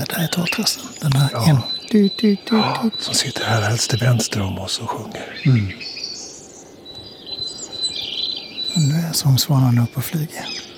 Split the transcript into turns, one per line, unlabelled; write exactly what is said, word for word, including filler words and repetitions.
det där är torrtrassen. Den här
Ja.
en. Du, du, du,
Ja,
du.
som sitter här helst till vänster om oss och sjunger.
Mm. Nu är sångsvanan uppe och flyger.